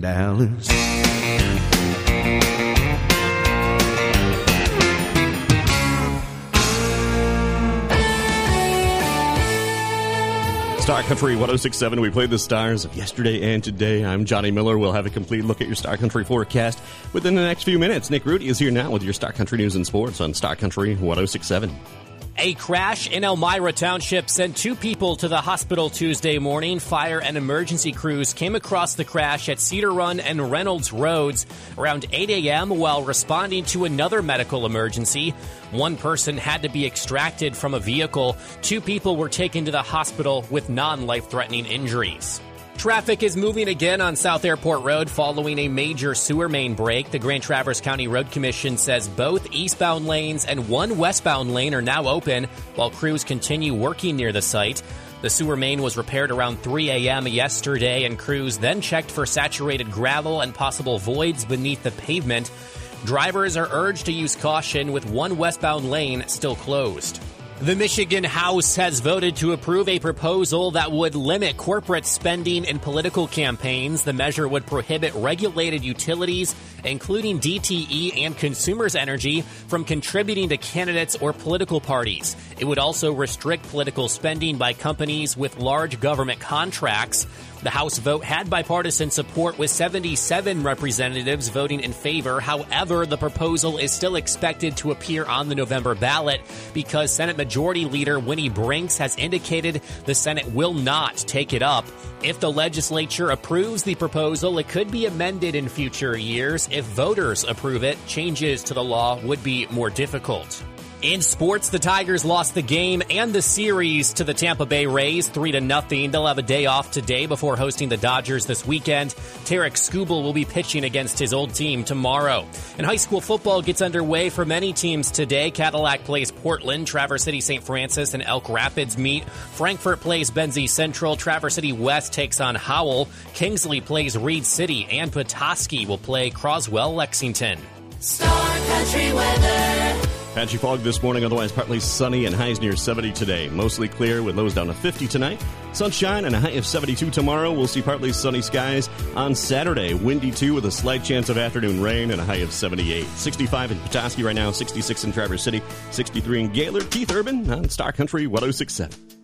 Dallas. Star Country 106.7. We played the stars of yesterday and today. I'm Johnny Miller. We'll have a complete look at your Star Country forecast within the next few minutes. Nick Rudy is here now with your Star Country news and sports on Star Country 106.7. A crash in Elmira Township sent 2 people to the hospital Tuesday morning. Fire and emergency crews came across the crash at Cedar Run and Reynolds Roads around 8 a.m. while responding to another medical emergency. 1 person had to be extracted from a vehicle. 2 people were taken to the hospital with non-life-threatening injuries. Traffic is moving again on South Airport Road following a major sewer main break. The Grand Traverse County Road Commission says both eastbound lanes and 1 westbound lane are now open while crews continue working near the site. The sewer main was repaired around 3 a.m. yesterday, and crews then checked for saturated gravel and possible voids beneath the pavement. Drivers are urged to use caution with 1 westbound lane still closed. The Michigan House has voted to approve a proposal that would limit corporate spending in political campaigns. The measure would prohibit regulated utilities, including DTE and Consumers Energy, from contributing to candidates or political parties. It would also restrict political spending by companies with large government contracts. The House vote had bipartisan support with 77 representatives voting in favor. However, the proposal is still expected to appear on the November ballot because Senate Majority Leader Winnie Brinks has indicated the Senate will not take it up. If the legislature approves the proposal, it could be amended in future years. If voters approve it, changes to the law would be more difficult. In sports, the Tigers lost the game and the series to the Tampa Bay Rays 3-0. They'll have a day off today before hosting the Dodgers this weekend. Tarek Skubal will be pitching against his old team tomorrow. And high school football gets underway for many teams today. Cadillac plays Portland, Traverse City St. Francis and Elk Rapids meet. Frankfort plays Benzie Central, Traverse City West takes on Howell. Kingsley plays Reed City, and Petoskey will play Croswell Lexington. Star Country weather. Patchy fog this morning, otherwise partly sunny and highs near 70 today. Mostly clear with lows down to 50 tonight. Sunshine and a high of 72 tomorrow. We'll see partly sunny skies on Saturday. Windy too with a slight chance of afternoon rain and a high of 78. 65 in Petoskey right now, 66 in Traverse City, 63 in Gaylord. Keith Urban on Star Country 106.7.